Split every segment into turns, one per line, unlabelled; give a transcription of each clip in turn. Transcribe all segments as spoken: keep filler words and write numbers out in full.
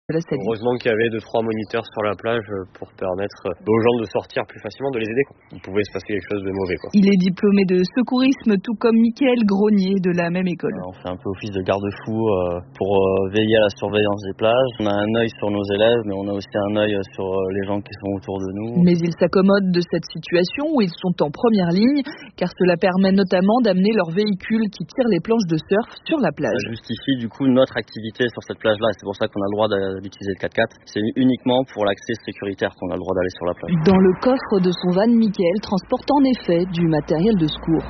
de la Saly.
Heureusement qu'il y avait deux trois moniteurs sur la plage pour permettre aux gens de sortir plus facilement, de les aider. Il pouvait se passer quelque chose de mauvais, quoi.
Il est diplômé de secourisme, tout comme Mickaël Gronier de la même école.
On fait un peu office de garde-fou euh, pour euh, veiller à la surveillance des plages. On a un œil sur nos élèves, mais on a aussi un œil sur euh, les gens qui sont autour de nous.
Mais ils s'accommodent de cette situation où ils sont en première ligne, car cela permet notamment d'amener leurs véhicules qui tirent les planches de surf sur la plage.
Ça justifie du coup notre activité sur cette plage-là. C'est pour ça qu'on a le droit d'utiliser le quatre-quatre. C'est uniquement pour l'accès sécuritaire qu'on a le droit d'aller sur la plage.
Dans le coffre de son van, Mickaël transporte en effet du matériel de secours.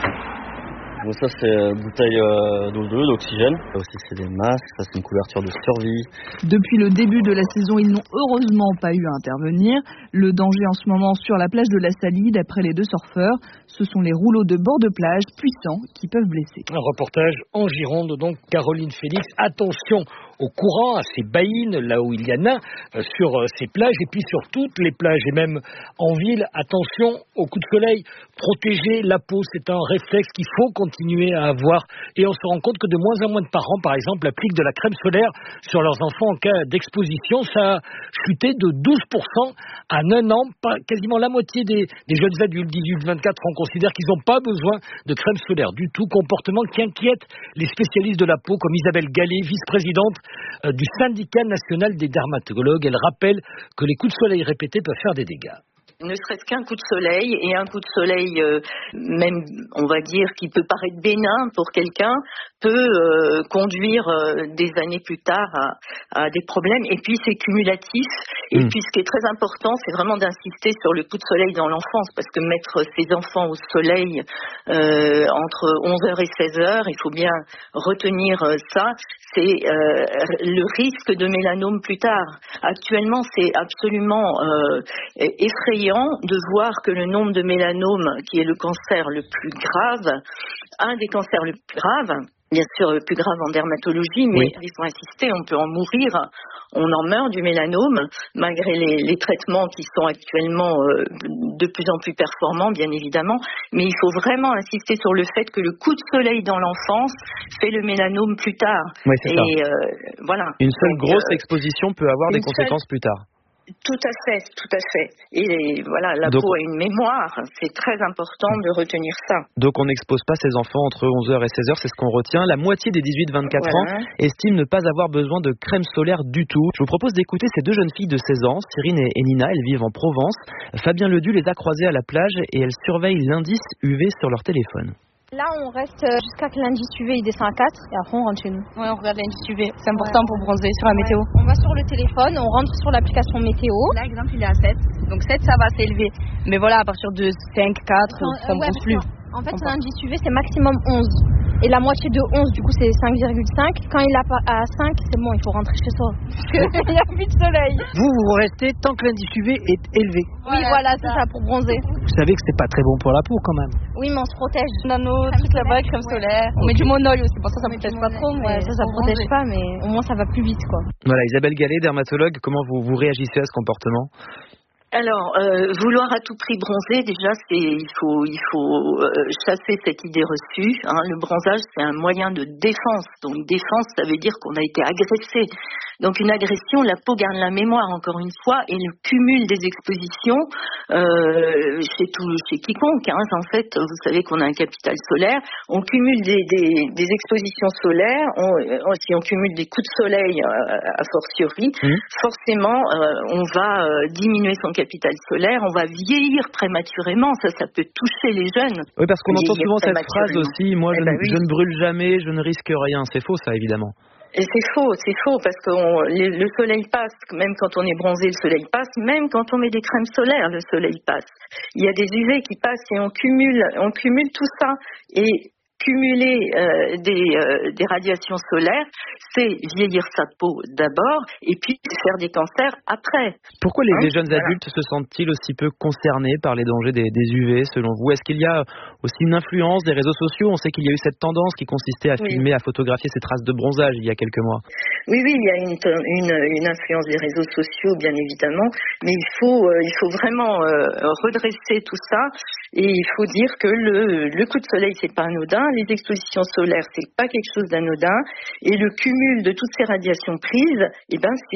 Bon, ça c'est euh, bouteille euh, d'O deux, d'oxygène. Ça aussi c'est des masques, ça c'est une couverture de survie.
Depuis le début de la saison, ils n'ont heureusement pas eu à intervenir. Le danger en ce moment sur la plage de la Saly, d'après les deux surfeurs, ce sont les rouleaux de bord de plage puissants qui peuvent blesser.
Un reportage en Gironde, donc Caroline Félix. Attention au courant, à ces baïnes, là où il y en a, euh, sur euh, ces plages, et puis sur toutes les plages, et même en ville. Attention aux coups de soleil, protéger la peau, c'est un réflexe qu'il faut continuer à avoir. Et on se rend compte que de moins en moins de parents, par exemple, appliquent de la crème solaire sur leurs enfants en cas d'exposition. Ça a chuté de douze pour cent en un an. Pas, quasiment la moitié des, des jeunes adultes, dix-huit vingt-quatre ans, considèrent qu'ils n'ont pas besoin de crème solaire du tout. Comportement qui inquiète les spécialistes de la peau, comme Isabelle Gallet, vice-présidente euh, du syndicat national des dermatologues. Elle rappelle que les coups de soleil répétés peuvent faire des dégâts.
Ne serait-ce qu'un coup de soleil, et un coup de soleil, euh, même, on va dire, qui peut paraître bénin pour quelqu'un, peut euh, conduire euh, des années plus tard à, à des problèmes. Et puis, c'est cumulatif. Et mmh. puis, ce qui est très important, c'est vraiment d'insister sur le coup de soleil dans l'enfance, parce que mettre ses enfants au soleil euh, entre onze heures et seize heures, il faut bien retenir ça, c'est euh, le risque de mélanome plus tard. Actuellement, c'est absolument euh, effrayant de voir que le nombre de mélanomes, qui est le cancer le plus grave, un des cancers le plus graves, bien sûr le plus grave en dermatologie, mais oui. Il faut insister, on peut en mourir, on en meurt du mélanome, malgré les, les traitements qui sont actuellement euh, de plus en plus performants, bien évidemment, mais il faut vraiment insister sur le fait que le coup de soleil dans l'enfance fait le mélanome plus tard.
Oui, c'est
Et
ça.
Euh, voilà.
Une seule
Donc,
grosse
euh,
exposition peut avoir des conséquences
seule...
plus tard.
Tout à fait, tout à fait. Et voilà, la donc, peau a une mémoire, c'est très important de retenir ça.
Donc on n'expose pas ses enfants entre onze heures et seize heures, c'est ce qu'on retient. La moitié des dix-huit vingt-quatre voilà. ans estiment ne pas avoir besoin de crème solaire du tout. Je vous propose d'écouter ces deux jeunes filles de seize ans, Cyrine et Nina, elles vivent en Provence. Fabien Ledu les a croisées à la plage et elles surveillent l'indice U V sur leur téléphone.
Là, on reste jusqu'à que l'indice U V il descend à quatre et après on rentre chez nous.
Ouais, on regarde l'indice U V. C'est important ouais. pour bronzer sur la
ouais.
météo.
On va sur le téléphone, on rentre sur l'application météo.
Là, exemple, il est à sept. Donc sept, ça va, c'est élevé. Mais voilà, à partir de cinq, quatre, on ne bronze plus.
En fait, l'indice U V, c'est maximum onze. Et la moitié de onze, du coup, c'est cinq virgule cinq. Quand il est à cinq, c'est bon, il faut rentrer chez soi. Parce qu'il n'y a plus de soleil.
Vous, vous restez tant que l'indice U V est élevé.
Oui, voilà, c'est ça, pour bronzer.
Vous savez que c'est pas très bon pour la peau, quand même.
Oui, mais on se protège.
On a nos trucs là-bas, crème solaire. On met du monol aussi. Pour ça, ça ne protège pas trop.
Ouais, ça, ça protège pas, mais au moins, ça va plus vite, quoi.
Voilà, Isabelle Gallet, dermatologue, comment vous, vous réagissez à ce comportement ?
Alors, euh, vouloir à tout prix bronzer, déjà, c'est il faut il faut euh, chasser cette idée reçue. Hein. Le bronzage, c'est un moyen de défense. Donc, défense, ça veut dire qu'on a été agressé. Donc, une agression, la peau garde la mémoire, encore une fois, et le cumul des expositions euh, chez tout, chez quiconque. Hein. En fait, vous savez qu'on a un capital solaire. On cumule des, des, des expositions solaires. On, si on cumule des coups de soleil, euh, a fortiori, mmh. forcément, euh, on va euh, diminuer son capital solaire, on va vieillir prématurément, ça, ça peut toucher les jeunes.
Oui, parce qu'on entend souvent cette phrase aussi, moi je,
eh ben
ne,
oui.
je ne brûle jamais, je ne risque rien. C'est faux ça, évidemment.
Et c'est faux, c'est faux, parce que on, le, le soleil passe, même quand on est bronzé, le soleil passe, même quand on met des crèmes solaires, le soleil passe. Il y a des U V qui passent et on cumule, on cumule tout ça. Et cumuler euh, des, euh, des radiations solaires, c'est vieillir sa peau d'abord et puis faire des cancers après.
Pourquoi les,
hein
les jeunes
voilà.
adultes se sentent-ils aussi peu concernés par les dangers des, des U V selon vous ? Est-ce qu'il y a aussi une influence des réseaux sociaux ? On sait qu'il y a eu cette tendance qui consistait à
oui.
filmer, à photographier ces traces de bronzage il y a quelques mois.
Oui, oui, il y a une, une, une influence des réseaux sociaux, bien évidemment, mais il faut, euh, il faut vraiment euh, redresser tout ça et il faut dire que le, le coup de soleil, c'est pas anodin. Les expositions solaires, c'est pas quelque chose d'anodin, et le cumul de toutes ces radiations prises, eh ben, c'est